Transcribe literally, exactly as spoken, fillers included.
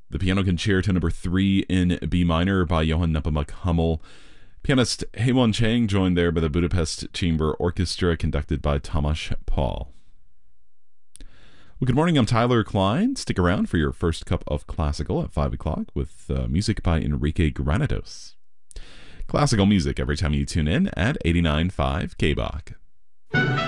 The Piano Concerto number three in B minor by Johann Nepomuk Hummel. Pianist Haewon Chang joined there by the Budapest Chamber Orchestra, conducted by Tomasz Paul. Well, good morning, I'm Tyler Klein. Stick around for your first cup of classical at five o'clock with uh, music by Enrique Granados. Classical music every time you tune in at eighty-nine point five K B O C.